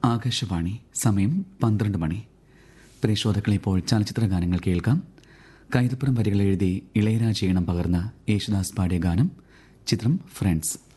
ആകാശവാണി. സമയം 12 മണി. പ്രിയ ശ്രോതാക്കളെ, ഇപ്പോൾ ചലച്ചിത്ര ഗാനങ്ങൾ കേൾക്കാം. കൈതപ്പുറം വരികൾ എഴുതി ഇളയരാജ ഈണം പകർന്ന യേശുദാസ് പാടിയ ഗാനം. ചിത്രം ഫ്രണ്ട്സ്.